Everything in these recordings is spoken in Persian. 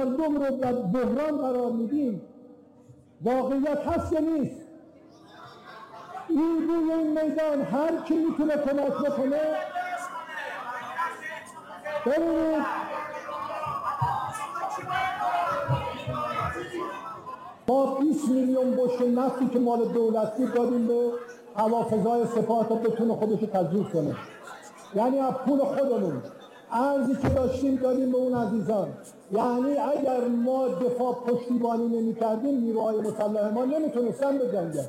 مردم رو در بحران قرار میدیم واقعیت هست یا نیست؟ این روی این میدان هر کی میتونه کمک بکنه ببینید ما 20 میلیون بشکه نفتی که مال دولتی دادیم به هوافضای سپاه تا بتونه خودش رو تجهیز کنه، یعنی از پول خودمون ارزی که داشتیم دادیم به اون عزیزان. یعنی اگر ما دفاع پشتیبانی نمی کردیم نیروهای مسلح ما نمیتونستن بجنگن.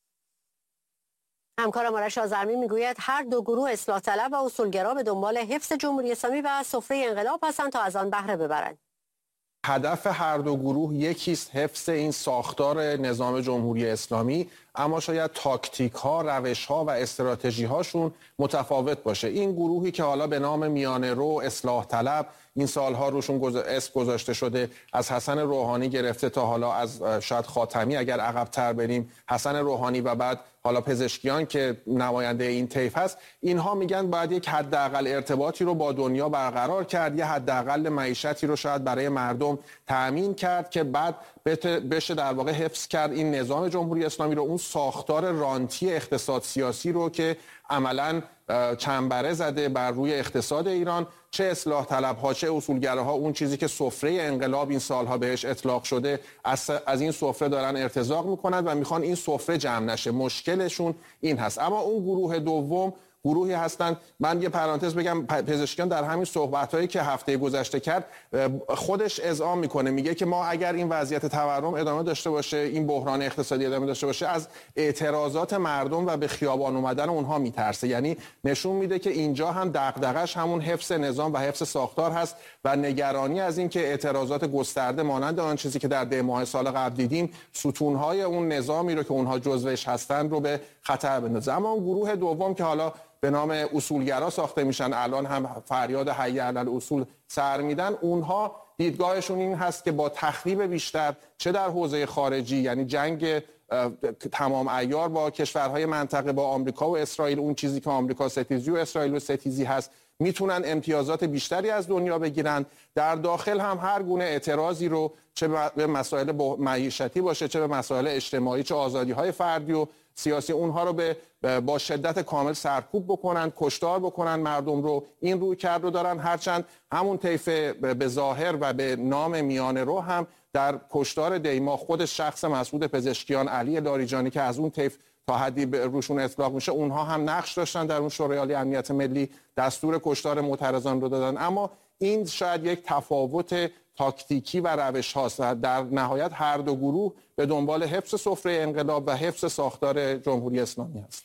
همکارم آرش آذرمی میگوید هر دو گروه اصلاح طلب و اصولگرا به دنبال حفظ جمهوری اسلامی و سفره انقلاب هستند تا از آن بهره ببرند. هدف هر دو گروه یکیست، حفظ این ساختار نظام جمهوری اسلامی، اما شاید تاکتیک ها، روش ها و استراتژی هاشون متفاوت باشه. این گروهی که حالا به نام میانه رو، اصلاح طلب، این سالها روشون اسم گذاشته شده، از حسن روحانی گرفته تا حالا از شاید خاتمی اگر عقب تر بریم، حسن روحانی و بعد حالا پزشکیان که نماینده این طیف هست، اینها میگن باید یک حداقل ارتباطی رو با دنیا برقرار کرد، یه حداقل معیشتی رو شاید برای مردم تأمین کرد که بعد بشه در واقع حفظ کرد این نظام جمهوری اسلامی رو، اون ساختار رانتی اقتصاد سیاسی رو که عملاً چنبره زده بر روی اقتصاد ایران. چه اصلاح طلب‌ها چه اصولگراها اون چیزی که سفره انقلاب این سالها بهش اطلاق شده از این سفره دارن ارتزاق میکنند و میخوان این سفره جمع نشه. مشکلشون این هست. اما اون گروه دوم گروهی هستند، من یه پرانتز بگم، پزشکیان در همین صحبت‌هایی که هفته گذشته کرد خودش اذعان میکنه، میگه که ما اگر این وضعیت تورم ادامه داشته باشه، این بحران اقتصادی ادامه داشته باشه، از اعتراضات مردم و به خیابان اومدن اونها میترسه. یعنی نشون میده که اینجا هم دغدغش همون حفظ نظام و حفظ ساختار هست و نگرانی از این که اعتراضات گسترده مانند آن چیزی که در ده ماه سال قبل دیدیم ستونهای اون نظامی رو که اونها جزوش هستن رو به خطر بندازه. اما اون گروه دوم که حالا به نام اصولگرا ساخته میشن، الان هم فریاد حی علی الاصول سر میدن، اونها دیدگاهشون این هست که با تخریب بیشتر چه در حوزه خارجی، یعنی جنگ تمام عیار با کشورهای منطقه، با آمریکا و اسرائیل، اون چیزی که آمریکا ستیزی و اسرائیل و ستیزی هست، میتونن امتیازات بیشتری از دنیا بگیرن. در داخل هم هر گونه اعتراضی رو چه به مسائل معیشتی باشه، چه به مسائل اجتماعی، چه آزادی‌های فردی و سیاسی، اونها رو با شدت کامل سرکوب بکنن، کشتار بکنن مردم رو. این روی کرد رو دارن، هرچند همون طیف به ظاهر و به نام میانه رو هم در کشتار دیما خودش شخص مسعود پزشکیان، علی لاریجانی که از اون طیف تا حدی روشون اطلاق میشه، اونها هم نقش داشتن در اون شورای عالی امنیت ملی، دستور کشتار معترضان رو دادن. اما این شاید یک تفاوت تاکتیکی و روش هاست و در نهایت هر دو گروه به دنبال حفظ سفره انقلاب و حفظ ساختار جمهوری اسلامی است.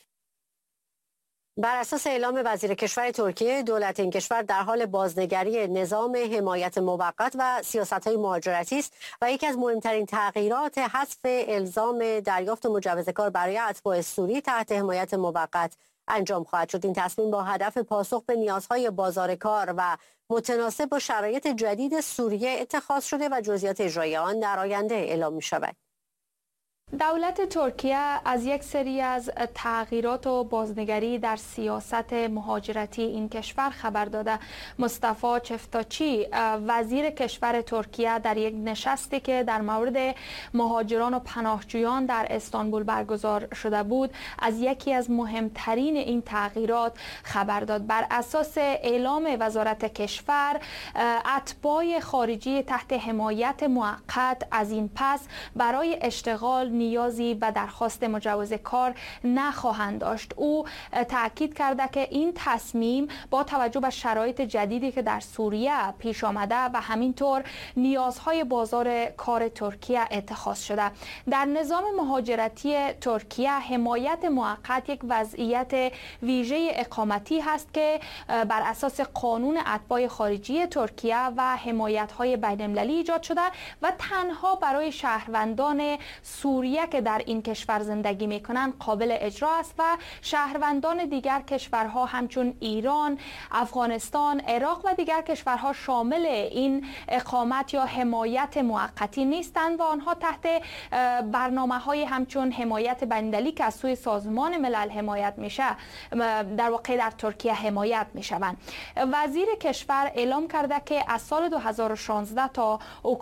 بر اساس اعلام وزیر کشور ترکیه، دولت این کشور در حال بازنگری نظام حمایت موقت و سیاست‌های مهاجرتی است و یکی از مهمترین تغییرات حذف الزام دریافت مجوز کار برای اتباع سوری تحت حمایت موقت انجام خواهد شد. این تصمیم با هدف پاسخ به نیازهای بازار کار و متناسب با شرایط جدید سوریه اتخاذ شده و جزئیات اجرای آن در آینده اعلام می‌شود. دولت ترکیه از یک سری از تغییرات و بازنگری در سیاست مهاجرتی این کشور خبر داده. مصطفی چفتاچی وزیر کشور ترکیه در یک نشستی که در مورد مهاجران و پناهجویان در استانبول برگزار شده بود از یکی از مهمترین این تغییرات خبر داد. بر اساس اعلام وزارت کشور، اتباع خارجی تحت حمایت موقت از این پس برای اشتغال نیازی به درخواست مجوز کار نخواهند داشت. او تاکید کرده که این تصمیم با توجه به شرایط جدیدی که در سوریه پیش آمده و همینطور نیازهای بازار کار ترکیه اتخاذ شده. در نظام مهاجرتی ترکیه حمایت موقت یک وضعیت ویژه اقامتی هست که بر اساس قانون اتباع خارجی ترکیه و حمایت‌های بین‌المللی ایجاد شده و تنها برای شهروندان سوریه که در این کشور زندگی میکنند قابل اجرا است و شهروندان دیگر کشورها همچون ایران، افغانستان، عراق و دیگر کشورها شامل این اقامت یا حمایت موقتی نیستند و آنها تحت برنامه‌های همچون حمایت بین‌المللی که از سوی سازمان ملل حمایت میشه در واقع در ترکیه حمایت میشوند. وزیر کشور اعلام کرده که از سال 2016 تا